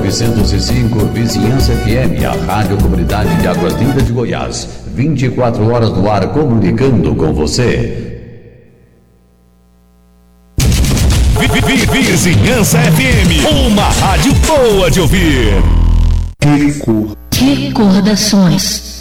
905 Vizinhança FM, a Rádio Comunidade de Águas Lindas de Goiás. 24 horas no ar, comunicando com você. Vizinhança FM, uma rádio boa de ouvir. Recordações.